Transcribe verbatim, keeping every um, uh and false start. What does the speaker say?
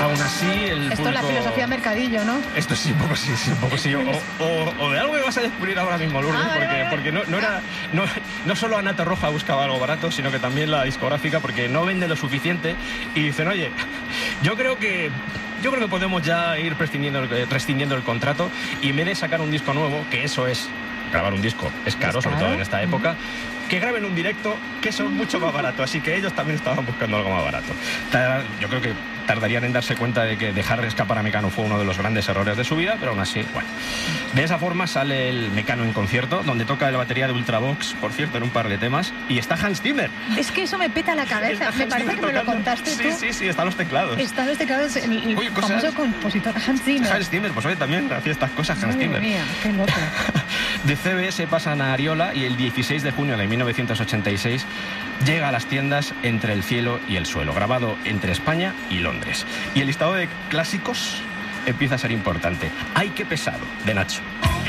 Aún así, el Esto público... es la filosofía mercadillo, ¿no? Esto sí, un poco sí, sí, un poco sí. O, o, o de algo me vas a descubrir ahora mismo, Lourdes, Ah, vale, porque, vale. porque no, no era... No, no solo Ana Torroja buscaba algo barato, sino que también la discográfica, porque no vende lo suficiente y dicen, oye, yo creo que... Yo creo que podemos ya ir prescindiendo, rescindiendo el contrato y en vez de sacar un disco nuevo, que eso es... Grabar un disco es caro, ¿Es sobre caro? todo en esta época, que graben un directo, que eso es mucho más barato. Así que ellos también estaban buscando algo más barato. Yo creo que tardarían en darse cuenta de que dejar escapar a Mecano fue uno de los grandes errores de su vida, pero aún así, bueno. De esa forma sale el Mecano en concierto, donde toca la batería de Ultravox, por cierto, en un par de temas, y está Hans Zimmer. Es que eso me peta la cabeza. Está Me Hans parece Zimmer que me lo tocando. contaste Sí, tú. sí, sí, están los teclados. Están los teclados, el, el Uy, cosas. famoso compositor Hans Zimmer. Hans Zimmer, pues oye, también hacía estas cosas Hans Madre Zimmer. mía, qué loco. De C B S pasan a Ariola y el dieciséis de junio de mil novecientos ochenta y seis llega a las tiendas Entre el cielo y el suelo, grabado entre España y Londres. Y el listado de clásicos empieza a ser importante. ¡Ay, qué pesado! De Nacho.